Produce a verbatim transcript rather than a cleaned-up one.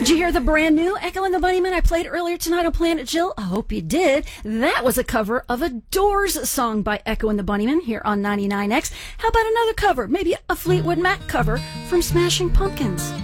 Did you hear the brand new Echo and the Bunnymen I played earlier tonight on Planet Jill? I hope you did. That was a cover of a Doors song by Echo and the Bunnymen here on ninety-nine X. How about another cover? Maybe a Fleetwood Mac cover from Smashing Pumpkins.